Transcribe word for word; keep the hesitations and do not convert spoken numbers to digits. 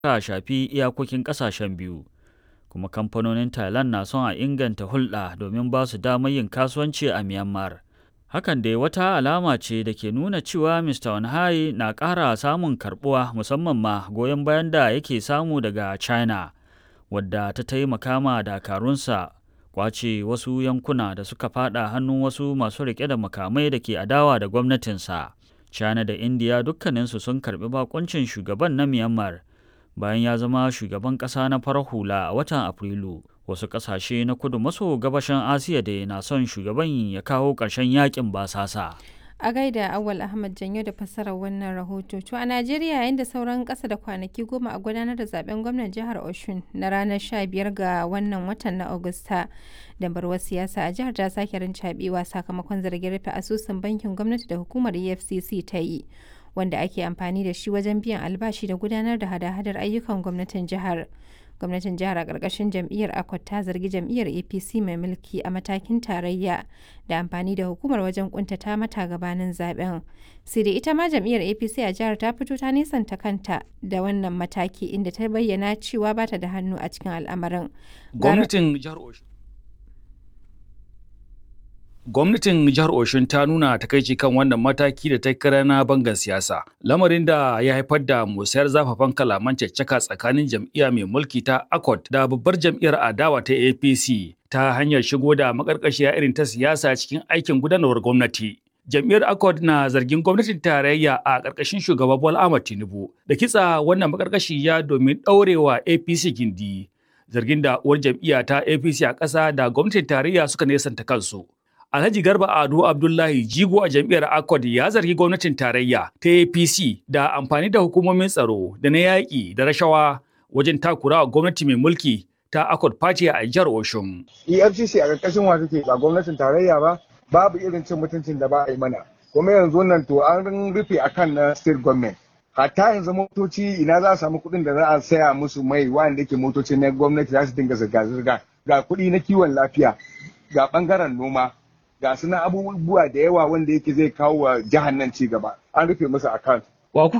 suka shafi iyakokin ƙasashen biyu. Kuma kamfanonin Thailand na son a inganta hulɗa domin ba su damar yin kasuwanci a Myanmar. Hakan dai wata alama ce da ke nuna cewa Mister Won Hai na ƙara samun karɓuwa, musamman ma goyon bayan da yake samu daga China, wadda ta taimaka ma dakarunsa kwace wasu yankuna da suka fada hannun wasu masu riƙe da makamai da ke adawa da gwamnatinsa. China da India dukkaninsu sun karɓi bakuncin shugaban na Myanmar bayan ya zama shugaban ƙasa na farar hula a watan Afrilu. Wasu ƙasashe na kudu maso gabashin Asiya da na son shugaban ya kawo ƙarshen yakin basasa. A gaida Awal Ahmad Janyo da fassarar wannan rahoto. To a Najeriya, yayin da sauran ƙasa da kwanaki goma a gudanar da zaben gwamnan jihar Oshun na ranar sha biyar ga wannan watan na Agusta, dambarwar siyasa a jihar ta sake rincaɓewa sakamakon zargin rufe asusun bankin gwamnati da hukumar E F C C ta yi, wanda ake amfani da shi wajen biyan albashi da gudanar da hada-hadar ayyukan gwamnatin jihar. Gwamnatin jihar a ƙarƙashin jam'iyyar Akwat ta zargi jam'iyyar A P C mai mulki a matakin tarayya da amfani da hukumar wajen kuntata mata gabanin zaben. Sai dai ita ma jam'iyyar A P C a jihar ta fito ta nisanta kanta da wannan mataki, inda ta bayyana cewa ba ta da hannu a cikin al'amarin. Gwamnatin jihar Oshun Gwamnatin jihar Oshun ta nuna takaici kan wannan mataki da ta kira na bangan siyasa, lamarin da ya haifar da musayar zafafan kalaman caccaka tsakanin jam'iyya mai mulki ta Accord da babbar jam'iyyar adawa ta A P C ta hanyar shigo da makarkashiya irin ta siyasa cikin aikin gudanarwar gwamnati. Jam'iyyar Accord na zargin gwamnatin tarayya a ƙarƙashin shugaba Bola Ahmed Tinubu da kitsa wannan makarkashiya domin ɗaurewa A P C gindi, zargin da uwar jam'iyya ta A P C a ƙasa da gwamnatin tarayya suka nesanta kansu. Alhaji Garba Ado Abdullahi, jigo a jam'iyyar Accord, ya zargi gwamnatin tarayya ta A P C da amfani da hukumomin tsaro da na yaƙi da rashawa wajen takurawa gwamnati mai mulki ta Accord Party a jihar Oshun. E F C C a ƙarƙashin wa take ba gwamnatin tarayya ba, babu irin cin mutuncin da ba a yi mana. Kuma yanzu nan to an rufe akan na state government. Hatta yanzu motoci ina za a samu kuɗin da za a saya musu mai wanda yake motoci na gwamnati za su dinga zirga-zirga, ga kuɗi na kiwon lafiya, ga ɓangaren noma. Ga suna abubuwa da yawa wanda yake zai kawo wa jihar nan ci gaba, an rufe masa account. Wa